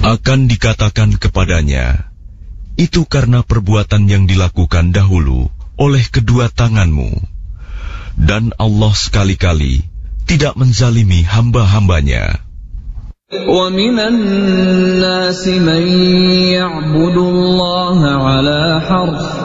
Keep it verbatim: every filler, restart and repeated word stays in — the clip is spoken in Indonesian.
Akan dikatakan kepadanya, itu karena perbuatan yang dilakukan dahulu oleh kedua tanganmu. Dan Allah sekali-kali tidak menzalimi hamba-hambanya. وَمِنَ النَّاسِ مَن يَعْبُدُ اللَّهَ عَلَى حَرْفٍ